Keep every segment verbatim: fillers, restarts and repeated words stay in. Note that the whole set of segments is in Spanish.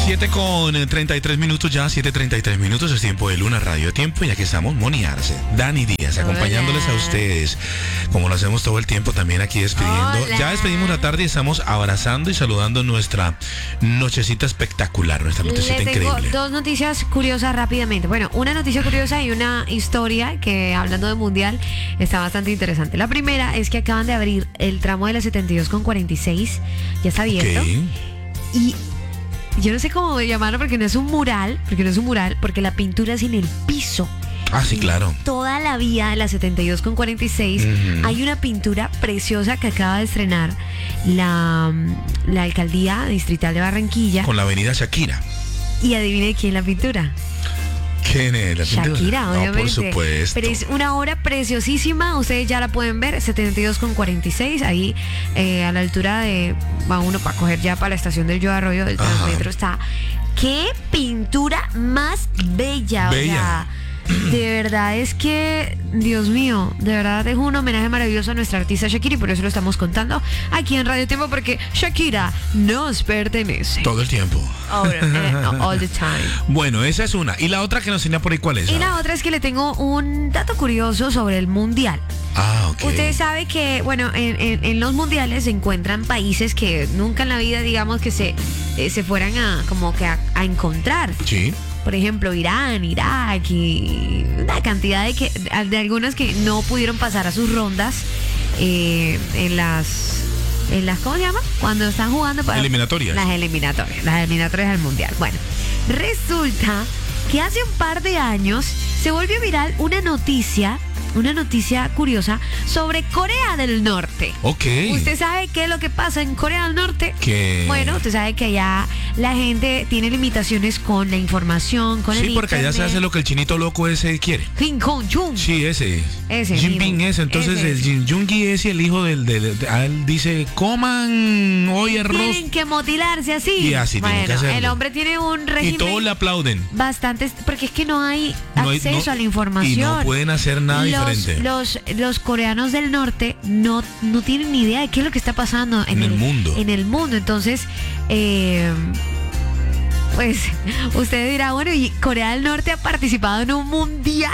siete con treinta y tres minutos ya, siete treinta y tres minutos, es tiempo de Luna Radio Tiempo y aquí estamos Moni Arce, Dani Díaz, acompañándoles Hola. a ustedes, como lo hacemos todo el tiempo también aquí despidiendo. Hola. Ya despedimos la tarde y estamos abrazando y saludando nuestra nochecita espectacular, nuestra nochecita Les tengo increíble. dos noticias curiosas rápidamente. Bueno, una noticia curiosa y una historia que, hablando de mundial, está bastante interesante. La primera es que acaban de abrir el tramo de la setenta y dos con cuarenta y seis, ya está abierto. Ok. Y yo no sé cómo llamarlo porque no es un mural, porque no es un mural, porque la pintura es en el piso. Ah, sí, claro. Toda la vía de la setenta y dos con cuarenta y seis Ujú. hay una pintura preciosa que acaba de estrenar la, la alcaldía distrital de Barranquilla. Con la avenida Shakira. Y adivine quién la pintura. ¿Quién es la pintura? Shakira, No, obviamente. por supuesto. Pero es una obra preciosísima, ustedes ya la pueden ver, setenta y dos con cuarenta y seis, ahí eh, a la altura de, va uno para coger ya para la estación del Yo Arroyo del Ajá. Transmetro está. ¡Qué pintura más bella! Bella. O sea, de verdad es que, Dios mío, de verdad es un homenaje maravilloso a nuestra artista Shakira y por eso lo estamos contando aquí en Radio Tiempo porque Shakira nos pertenece. Todo el tiempo. All, eh, all the time. Bueno, esa es una. ¿Y la otra que nos enseña por ahí cuál es? Y la otra es que le tengo un dato curioso sobre el mundial. Ah, ok. Usted sabe que, bueno, en, en- en los mundiales se encuentran países que nunca en la vida, digamos, que se, eh, se fueran a como que a, a encontrar. Sí. Por ejemplo, Irán, Irak y una cantidad de, que, de algunas que no pudieron pasar a sus rondas eh, en las... En las, ¿cómo se llama? Cuando están jugando para... Eliminatorias. Las eliminatorias, las eliminatorias al mundial. Bueno, resulta que hace un par de años se volvió viral una noticia, una noticia curiosa sobre Corea del Norte. Ok. ¿Usted sabe qué es lo que pasa en Corea del Norte? Que... Bueno, usted sabe que allá la gente tiene limitaciones con la información, con el Sí, porque allá se internet. hace lo que el chinito loco ese quiere. Kim Jong-un. Sí, ese. Ese Jinping mismo. es. Entonces Ese el es. Jin Jungi es el hijo del... del, del- a él dice, coman hoy arroz. Tienen que motilarse así. Y así tienen bueno, que hacerlo. el hombre tiene un Y régimen todos le aplauden. bastante, porque es que no hay No hay- acceso no- a la información. Y no pueden hacer nada los, diferente. Los, los coreanos del norte no, no tienen ni idea de qué es lo que está pasando en, En el mundo. En el mundo. Entonces, eh, pues usted dirá, bueno, ¿y Corea del Norte ha participado en un mundial?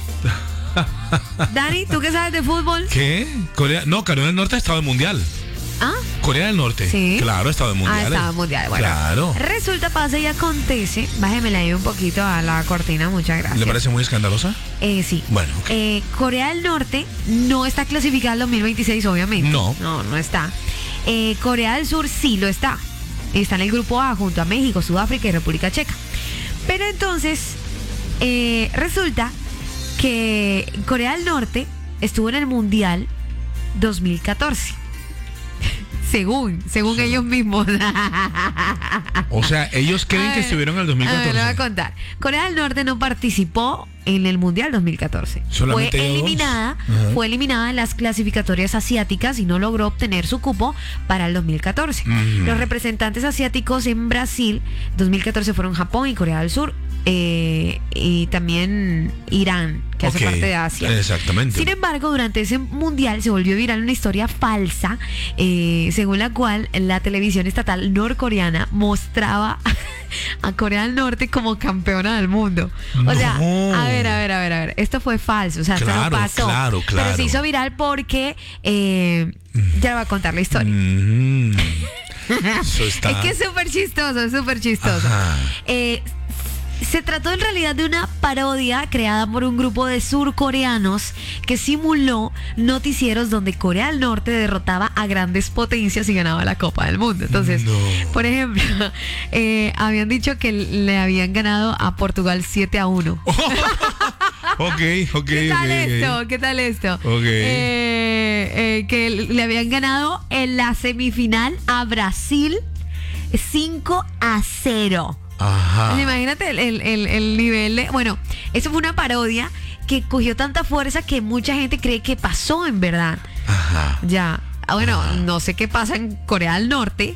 Dani, ¿tú qué sabes de fútbol? ¿Qué? Corea... No, Corea del Norte ha estado en mundial. ¿Ah? Corea del Norte. Sí. Claro, ha estado en mundial. Ah, estaba en mundial. Bueno, Claro. resulta, pasa y acontece. Bájemela ahí un poquito a la cortina, muchas gracias. ¿Le parece muy escandalosa? Eh, sí. Bueno, ok. Eh, Corea del Norte no está clasificada al dos mil veintiséis, obviamente. No. No, no está. Eh, Corea del Sur sí lo está. Está en el grupo A junto a México, Sudáfrica y República Checa. Pero entonces, eh, resulta que Corea del Norte estuvo en el Mundial dos mil catorce. Según, según ellos mismos. O sea, ellos creen A que ver, estuvieron en el dos mil A ver, le voy a catorce. contar. Corea del Norte no participó en el Mundial dos mil catorce. Solamente Fue ellos dos. eliminada, Ajá. fue eliminada en las clasificatorias asiáticas y no logró obtener su cupo para el dos mil catorce. Ujú. Los representantes asiáticos en Brasil dos mil catorce fueron Japón y Corea del Sur eh, y también Irán, que Ok, hace parte de Asia. Exactamente. Sin embargo, durante ese mundial se volvió viral una historia falsa, eh, según la cual la televisión estatal norcoreana mostraba a Corea del Norte como campeona del mundo. O sea, No. a ver, a ver, a ver, a ver, esto fue falso, o sea, esto Claro, no pasó. claro, claro. Pero se hizo viral porque, eh, ya le voy a contar la historia. Mm. Eso está... Es que es súper chistoso, es súper chistoso. Ajá. Eh, se trató en realidad de una parodia creada por un grupo de surcoreanos que simuló noticieros donde Corea del Norte derrotaba a grandes potencias y ganaba la Copa del Mundo. Entonces, No. por ejemplo, eh, habían dicho que le habían ganado a Portugal siete a uno. Ok, ok, ¿Qué tal ok, ok. esto? ¿Qué tal esto? Ok. Eh, eh, que le habían ganado en la semifinal a Brasil cinco a cero. Ajá. Imagínate el, el- el- el nivel de... Bueno, eso fue una parodia que cogió tanta fuerza que mucha gente cree que pasó en verdad. Ajá. Ya. Ah, bueno, Ajá. no sé qué pasa en Corea del Norte.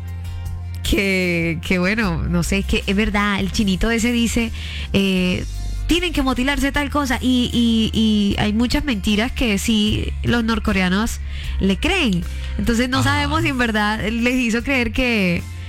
Que, que bueno, no sé, que es verdad, el chinito ese dice... Eh, tienen que mutilarse tal cosa y, y, y hay muchas mentiras que sí los norcoreanos le creen. Entonces no Ajá. sabemos si en verdad les hizo creer que...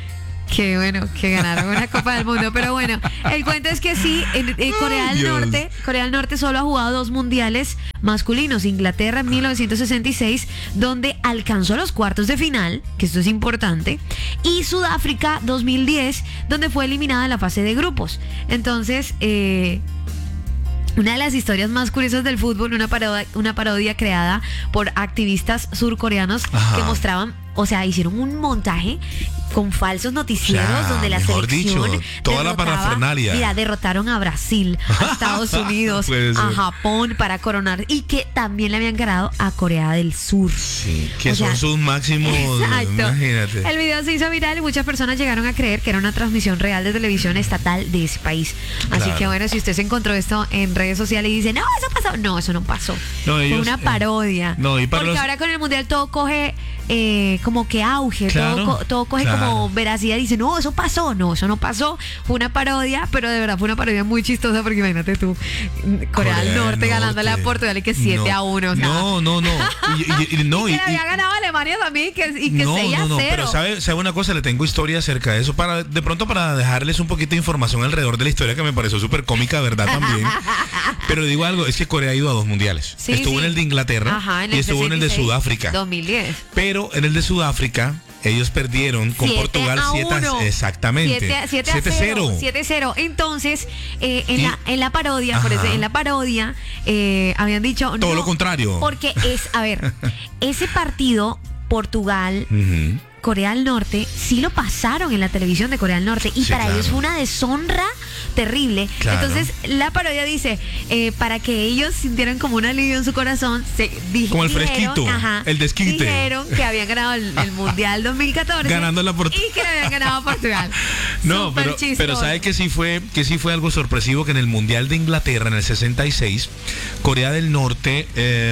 Que bueno, que ganaron una Copa del Mundo. Pero bueno, el cuento es que sí, en, en Corea del Dios. Norte, Corea del Norte solo ha jugado dos mundiales masculinos. Inglaterra en mil novecientos sesenta y seis, donde alcanzó los cuartos de final, que esto es importante, y Sudáfrica dos mil diez, donde fue eliminada en la fase de grupos. Entonces, eh, una de las historias más curiosas del fútbol, una parodia, una parodia creada por activistas surcoreanos. Ajá. Que mostraban, o sea, hicieron un montaje con falsos noticieros, o sea, donde la mejor selección dicho, toda la parafernalia. Mira, derrotaron a Brasil, a Estados Unidos, a Japón para coronar, y que también le habían ganado a Corea del Sur. Sí, que o son sea, sus máximos. Exacto. Imagínate. El video se hizo viral y muchas personas llegaron a creer que era una transmisión real de televisión estatal de ese país. Así claro. que bueno, si usted se encontró esto en redes sociales y dice, no, eso pasó. No, eso no pasó. No, Fue ellos, una parodia. Eh, no, y para Porque los... ahora con el mundial todo coge eh, como que auge, claro, todo, todo coge claro. como veracidad. Dice, no, eso pasó. No, eso no pasó. Fue una parodia, pero de verdad fue una parodia muy chistosa porque imagínate tú, Corea, Corea del Norte, Norte ganándole a Portugal y que siete a uno. O sea, no, no, no. Y, y, y, no, y que y, le había ganado a Alemania también y que, y que no, seis a cero. No, no, pero ¿sabe, sabe una cosa? Le tengo historia acerca de eso. Para, de pronto para dejarles un poquito de información alrededor de la historia que me pareció súper cómica, ¿verdad? También. Pero digo algo, es que Corea ha ido a dos mundiales. Sí, estuvo sí. en el de Inglaterra. Ajá, en el y estuvo sesenta y seis, en el de Sudáfrica. dos mil diez. Pero en el de Sudáfrica ellos perdieron con Portugal siete a exactamente siete a cero. siete a cero. Entonces, eh, en, la, en la parodia, por eso, en la parodia, eh, habían dicho todo no, lo contrario. Porque es, a ver, ese partido, Portugal, uh-huh. Corea del Norte, sí lo pasaron en la televisión de Corea del Norte y sí, para claro. ellos fue una deshonra terrible. Claro. Entonces la parodia dice, eh, para que ellos sintieran como un alivio en su corazón, se di- como el dijeron, fresquito, ajá, el desquite. Dijeron que habían ganado el, el Mundial dos mil catorce ganando la Port- y que le habían ganado a Portugal. No, pero, pero sabe que sí fue que sí fue algo sorpresivo que en el Mundial de Inglaterra en el sesenta y seis, Corea del Norte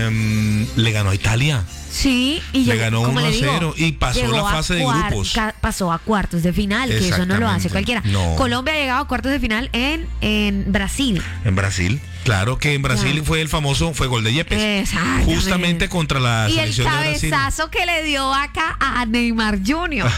eh, le ganó a Italia. Sí, y le ganó uno a cero y pasó la fase de cuart- grupos. Ca- pasó a cuartos de final, que eso no lo hace cualquiera. No. Colombia ha llegado a cuartos de final en, en Brasil. En Brasil, claro que en Brasil ya. fue el famoso, fue gol de Yepes. Justamente contra la y selección de Brasil. Y el cabezazo que le dio acá a Neymar junior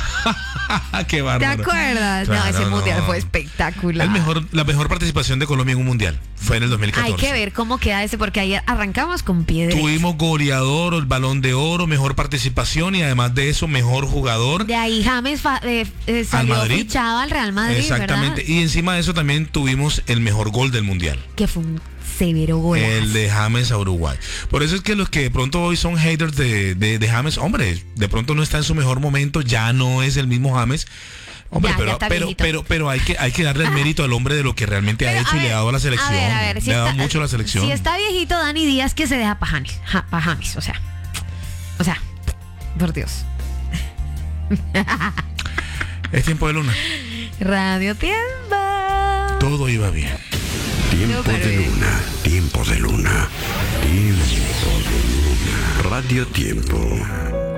Qué bárbaro. ¿Te acuerdas? Claro, no, ese no. mundial fue espectacular. El mejor, la mejor participación de Colombia en un mundial fue en el dos mil catorce. Hay que ver cómo queda ese, porque ayer arrancamos con pie derecho. Tuvimos goleador, el Balón de Oro, mejor participación y además de eso, mejor jugador. De ahí James fa- eh, eh, salió al fichado al Real Madrid. Exactamente. ¿verdad? Y encima de eso también tuvimos el mejor gol del mundial. Que fue un severo gol. El de James a Uruguay. Por eso es que los que de pronto hoy son haters de, de, de James, hombre, de pronto no está en su mejor momento, ya no es el mismo James. Hombre, ya, pero, ya pero, pero, pero hay que hay que darle el mérito al hombre de lo que realmente pero, ha hecho ver, y le ha dado a la selección. A ver, a ver, si le ha dado mucho a la selección. Si está viejito Dani Díaz, que se deja para James, ja, pa James, o sea, o sea, por Dios. Es tiempo de luna. Radio Tiempo. Todo iba bien. Tiempo de luna, tiempo de luna, tiempo de luna. Radio Tiempo.